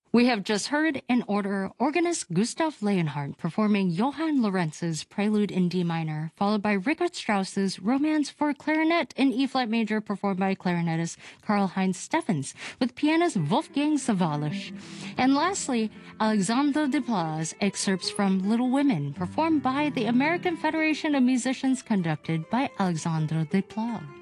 We have just heard, in order, organist Gustav Leonhardt performing Johann Lorenz's Prelude in D minor, followed by Richard Strauss's Romance for Clarinet in E-flat major, performed by clarinetist Karl-Heinz Steffens, with pianist Wolfgang Sawallisch. And lastly, Alexandre Desplat's excerpts from Little Women, performed by the American Federation of Musicians, conducted by Alexandre Desplat.